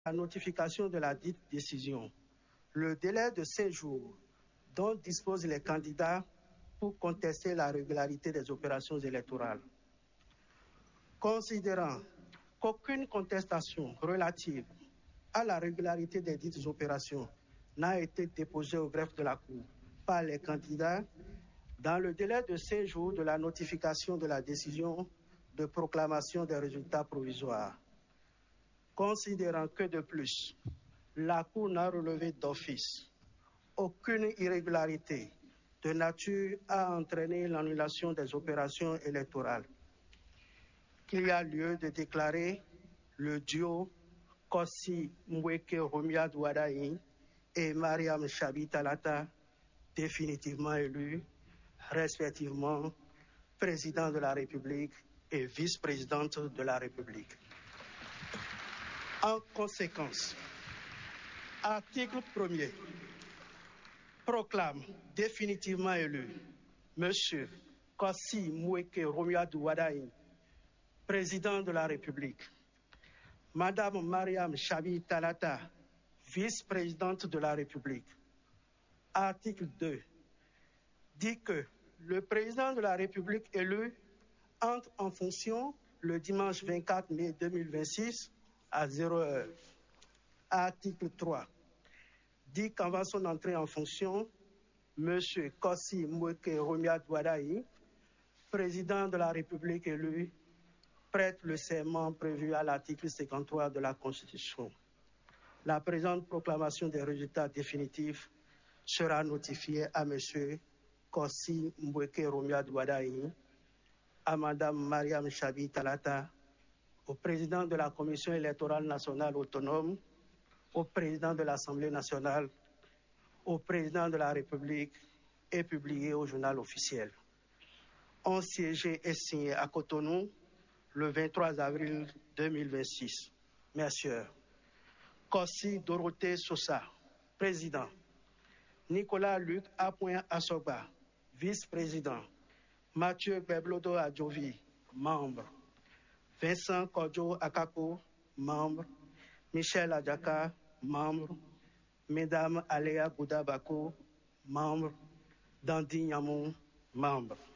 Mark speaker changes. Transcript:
Speaker 1: la notification de la dite décision, le délai de 16 jours dont disposent les candidats pour contester la régularité des opérations électorales. Considérant qu'aucune contestation relative à la régularité des dites opérations n'a été déposée au greffe de la Cour par les candidats, dans le délai de 16 jours de la notification de la décision de proclamation des résultats provisoires, considérant que de plus, la Cour n'a relevé d'office aucune irrégularité de nature à entraîner l'annulation des opérations électorales, qu'il y a lieu de déclarer le duo Kossi Mweke Romiad Wadaï et Mariam Chabi Talata définitivement élus, respectivement président de la République et vice-présidente de la République. En conséquence, article 1er proclame définitivement élu M. Kossi Mweke Romiad Wadaï, président de la République, Madame Mariam Chabi Talata, vice-présidente de la République. Article 2 dit que le président de la République élu entre en fonction le dimanche 24 mai 2026 à 0h. Article 3 dit qu'avant son entrée en fonction, M. Kossi Mweke Romiad Wadaï, président de la République élu, prête le serment prévu à l'article 53 de la Constitution. La présente proclamation des résultats définitifs sera notifiée à M. Kossi Mweke Romiad Wadaï, à Mme Mariam Chabi Talata, au président de la Commission électorale nationale autonome, au président de l'Assemblée nationale, au président de la République et publié au journal officiel. On siégé et signé à Cotonou le 23 avril 2026. Messieurs, Kossi Dorothée Sosa, président. Nicolas Luc Apoin Assoba, vice-président. Mathieu Beblodo Adjovi, membre. Vincent Kodjo Akako, membre. Michel Adjaka, membre. Mesdames Aléa Bouda Bako, membre. Dandi Nyamou, membre.